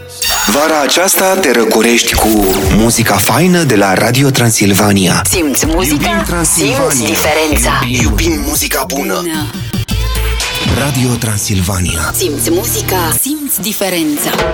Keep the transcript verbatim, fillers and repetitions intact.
Vara aceasta te răcorești cu muzica faină de la Radio Transilvania. Simți muzica, simți diferența. Iubim muzica bună. Radio Transilvania. Simți muzica, simți diferența.